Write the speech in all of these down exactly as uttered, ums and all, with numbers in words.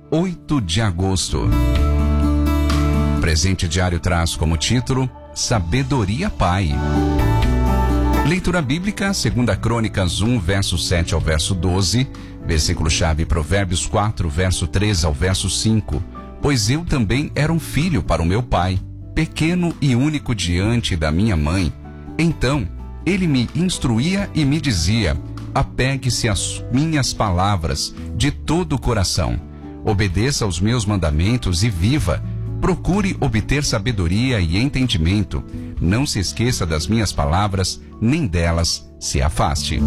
oito de agosto. Presente diário traz como título Sabedoria Pai. Leitura bíblica, segunda Crônicas um, verso sete ao verso doze, versículo-chave Provérbios quatro, verso três ao verso cinco. Pois eu também era um filho para o meu pai, pequeno e único diante da minha mãe. Então, ele me instruía e me dizia: apegue-se às minhas palavras de todo o coração. Obedeça aos meus mandamentos e viva. Procure obter sabedoria e entendimento. Não se esqueça das minhas palavras, nem delas se afaste.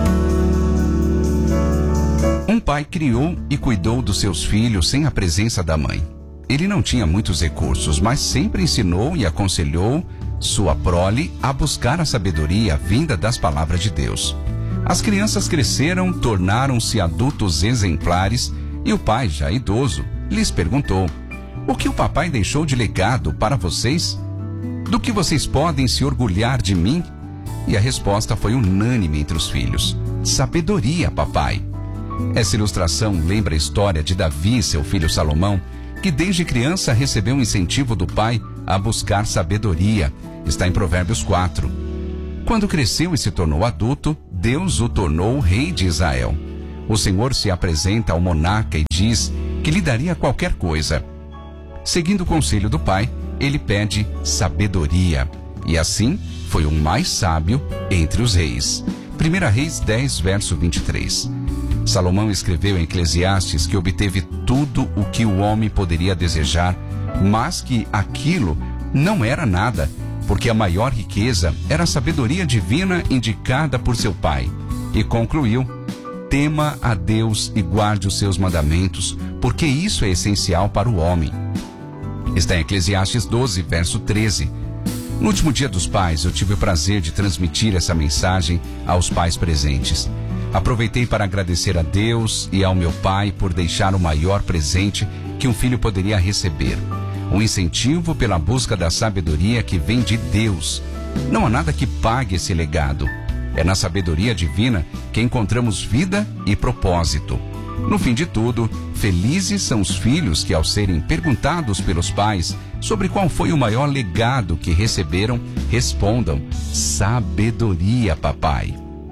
Um pai criou e cuidou dos seus filhos sem a presença da mãe. Ele não tinha muitos recursos, mas sempre ensinou e aconselhou sua prole a buscar a sabedoria vinda das palavras de Deus. As crianças cresceram, tornaram-se adultos exemplares e o pai, já idoso, lhes perguntou: o que o papai deixou de legado para vocês? Do que vocês podem se orgulhar de mim? E a resposta foi unânime entre os filhos: sabedoria, papai. Essa ilustração lembra a história de Davi e seu filho Salomão, que desde criança recebeu um incentivo do pai a buscar sabedoria. Está em Provérbios quatro. Quando cresceu e se tornou adulto, Deus o tornou rei de Israel. O Senhor se apresenta ao monarca e diz que lhe daria qualquer coisa. Seguindo o conselho do pai, ele pede sabedoria. E assim foi o mais sábio entre os reis. primeira Reis dez, verso vinte e três. Salomão escreveu em Eclesiastes que obteve tudo o que o homem poderia desejar, mas que aquilo não era nada, porque a maior riqueza era a sabedoria divina indicada por seu pai. E concluiu: tema a Deus e guarde os seus mandamentos, porque isso é essencial para o homem. Está em Eclesiastes doze, verso treze. No último dia dos pais, eu tive o prazer de transmitir essa mensagem aos pais presentes. Aproveitei para agradecer a Deus e ao meu pai por deixar o maior presente que um filho poderia receber: um incentivo pela busca da sabedoria que vem de Deus. Não há nada que pague esse legado. É na sabedoria divina que encontramos vida e propósito. No fim de tudo, felizes são os filhos que, ao serem perguntados pelos pais sobre qual foi o maior legado que receberam, respondam: sabedoria, papai.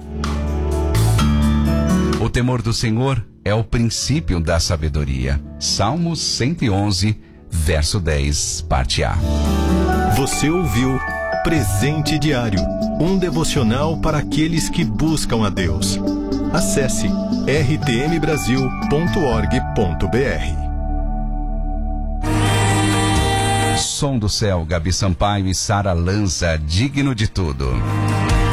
O temor do Senhor é o princípio da sabedoria. Salmos cento e onze, verso dez, parte A. Você ouviu Presente Diário, um devocional para aqueles que buscam a Deus. Acesse r t m brasil ponto org ponto b r. Som do Céu, Gabi Sampaio e Sara Lanza, digno de tudo.